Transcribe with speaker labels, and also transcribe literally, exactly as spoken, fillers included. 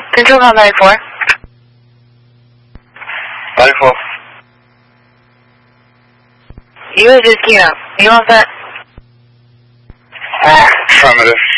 Speaker 1: Control call ninety-four.
Speaker 2: ninety-four.
Speaker 1: You are just Kino. You want that?
Speaker 2: Affirmative.